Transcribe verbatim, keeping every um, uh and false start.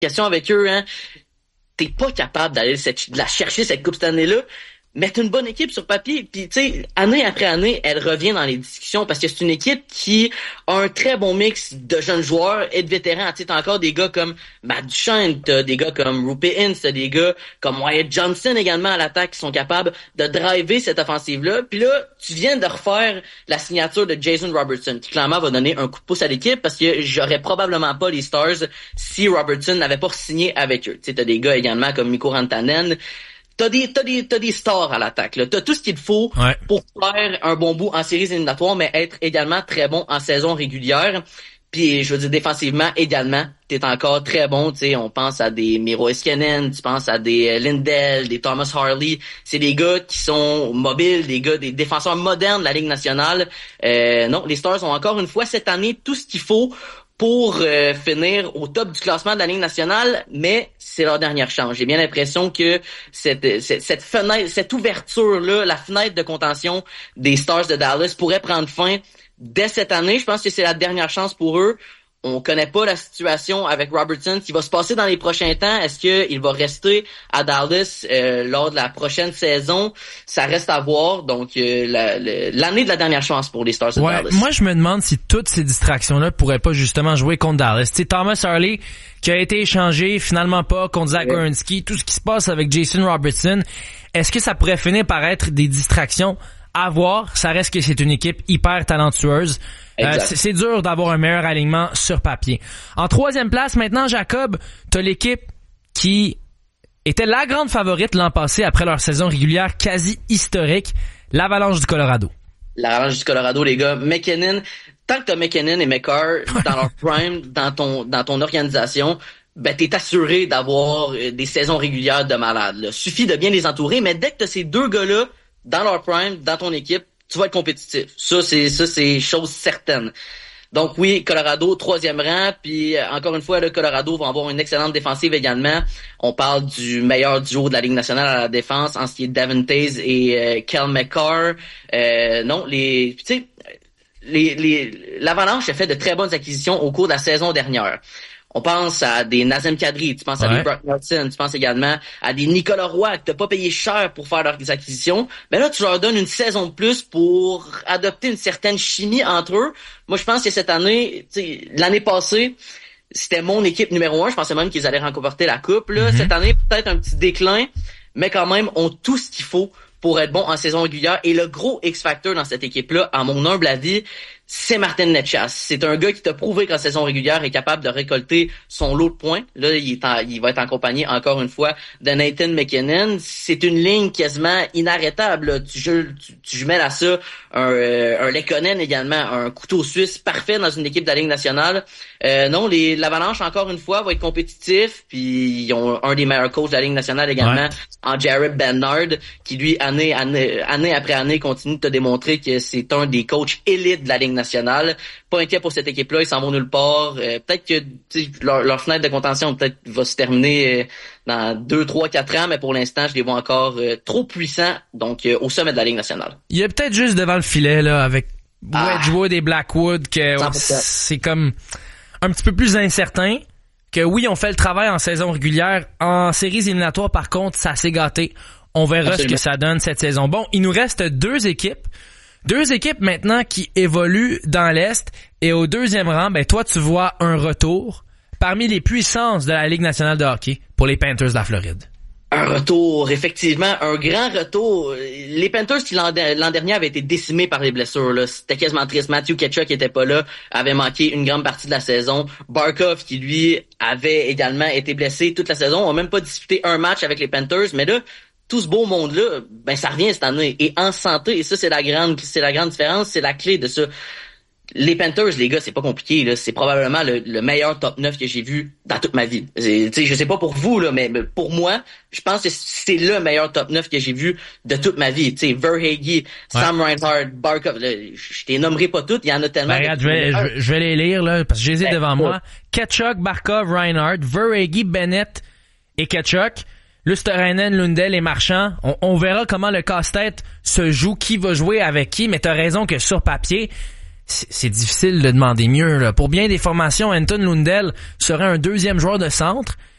question avec eux, hein. T'es pas capable d'aller cette, de la chercher, cette Coupe cette année-là. Mais t'as une bonne équipe sur papier, puis tu sais, année après année, elle revient dans les discussions parce que c'est une équipe qui a un très bon mix de jeunes joueurs et de vétérans. Tu sais, t'as encore des gars comme Matt Duchene, t'as des gars comme Roope Hintz, t'as des gars comme Wyatt Johnson également à l'attaque qui sont capables de driver cette offensive-là. Puis là, tu viens de refaire la signature de Jason Robertson, qui clairement va donner un coup de pouce à l'équipe parce que j'aurais probablement pas les Stars si Robertson n'avait pas signé avec eux. Tu sais, t'as des gars également comme Mikko Rantanen. T'as des, t'as des, t'as des stars à l'attaque, là. T'as tout ce qu'il faut ouais. pour faire un bon bout en séries éliminatoires, mais être également très bon en saison régulière. Puis, je veux dire, défensivement, également, t'es encore très bon, tu sais. On pense à des Miro Heiskanen, tu penses à des Lindell, des Thomas Harley. C'est des gars qui sont mobiles, des gars, des défenseurs modernes de la Ligue nationale. Euh, non, les Stars ont encore une fois cette année tout ce qu'il faut pour euh, finir au top du classement de la Ligue nationale, mais c'est leur dernière chance. J'ai bien l'impression que cette, cette, cette fenêtre, cette ouverture-là, la fenêtre de contention des Stars de Dallas pourrait prendre fin dès cette année. Je pense que c'est la dernière chance pour eux. On connaît pas la situation avec Robertson, ce qui va se passer dans les prochains temps. Est-ce qu'il va rester à Dallas euh, lors de la prochaine saison? Ça reste à voir. Donc, euh, la, la, l'année de la dernière chance pour les Stars de ouais, Dallas. Moi, je me demande si toutes ces distractions-là pourraient pas justement jouer contre Dallas. Tu sais, Thomas Harley, qui a été échangé, finalement pas, contre Zach ouais. Werenski, tout ce qui se passe avec Jason Robertson, est-ce que ça pourrait finir par être des distractions? À voir, ça reste que c'est une équipe hyper talentueuse. Euh, c'est, c'est dur d'avoir un meilleur alignement sur papier. En troisième place, maintenant, Jacob, t'as l'équipe qui était la grande favorite l'an passé après leur saison régulière quasi historique, l'Avalanche du Colorado. L'Avalanche du Colorado, les gars. McKinnon, tant que t'as McKinnon et McCarr dans leur prime, dans ton dans ton organisation, ben t'es assuré d'avoir des saisons régulières de malade. Là. Suffit de bien les entourer, mais dès que t'as ces deux gars-là dans leur prime, dans ton équipe, tu vas être compétitif. Ça, c'est ça, c'est chose certaine. Donc oui, Colorado, troisième rang, puis euh, encore une fois, le Colorado va avoir une excellente défensive également. On parle du meilleur duo de la Ligue nationale à la défense, en ce qui est Devin Taze et euh, Kel McCarr. Euh, non, les, tu sais, les, les, l'Avalanche a fait de très bonnes acquisitions au cours de la saison dernière. On pense à des Nazem Kadri, tu penses à ouais. des Brock Nelson, tu penses également à des Nicolas Roy que t'as pas payé cher pour faire leurs acquisitions. Mais là, tu leur donnes une saison de plus pour adopter une certaine chimie entre eux. Moi, je pense que cette année, tu sais, l'année passée, c'était mon équipe numéro un. Je pensais même qu'ils allaient remporter la coupe. Là, mm-hmm. Cette année, peut-être un petit déclin, mais quand même, ont tout ce qu'il faut pour être bon en saison régulière. Et le gros X-Factor dans cette équipe-là, à mon humble avis, c'est Martin Necas. C'est un gars qui t'a prouvé qu'en saison régulière est capable de récolter son lot de points. Là, il, est en, il va être en compagnie, encore une fois, de Nathan McKinnon. C'est une ligne quasiment inarrêtable. Là. Tu, tu, tu jumelles à ça un, euh, un Lekkonen également, un couteau suisse parfait dans une équipe de la Ligue nationale. Euh, non, les, l'Avalanche, encore une fois, va être compétitif. Puis ils ont un des meilleurs coachs de la Ligue nationale également, ouais. en Jared Bernard, qui lui, année, année, année après année, continue de te démontrer que c'est un des coachs élites de la Ligue nationale. nationale. Pas inquiet pour cette équipe-là, ils s'en vont nulle part. Euh, peut-être que leur, leur fenêtre de contention peut-être va se terminer euh, dans deux, trois, quatre ans, mais pour l'instant, je les vois encore euh, trop puissants, donc euh, au sommet de la Ligue nationale. Il y a peut-être juste devant le filet là avec ah, Wedgwood et Blackwood que ouais, c'est comme un petit peu plus incertain. Que oui, on fait le travail en saison régulière. En séries éliminatoires, par contre, ça s'est gâté. On verra Absolument. Ce que ça donne cette saison. Bon, il nous reste deux équipes. Deux équipes maintenant qui évoluent dans l'Est et au deuxième rang, ben toi tu vois un retour parmi les puissances de la Ligue nationale de hockey pour les Panthers de la Floride. Un retour, effectivement, un grand retour. Les Panthers qui l'an, l'an dernier avaient été décimés par les blessures, là. C'était quasiment triste. Matthew Tkachuk qui était pas là, avait manqué une grande partie de la saison. Barkov qui lui avait également été blessé toute la saison, on n'a même pas disputé un match avec les Panthers, mais là tout ce beau monde-là, ben ça revient cette année. Et en santé, et ça, c'est la grande c'est la grande différence, c'est la clé de ça. Les Panthers, les gars, c'est pas compliqué, là. C'est probablement le, le meilleur top neuf que j'ai vu dans toute ma vie. Tu sais, je sais pas pour vous, là, mais pour moi, je pense que c'est le meilleur top neuf que j'ai vu de toute ma vie. Tu sais, Verhaeghe, ouais. Sam Reinhart, Barkov, là, je t'ai nommerai pas toutes, il y en a tellement. Ben, regarde, je vais, je, je vais les lire, là, parce que je les ai ben, devant ouais. moi. Tkachuk, Barkov, Reinhart, Verhaeghe, Bennett et Tkachuk. Luosterainen, Lundell et Marchand, on, on verra comment le casse-tête se joue, qui va jouer avec qui, mais t'as raison que sur papier, c'est, c'est difficile de demander mieux. Là. Pour bien des formations, Anton Lundell serait un deuxième joueur de centre,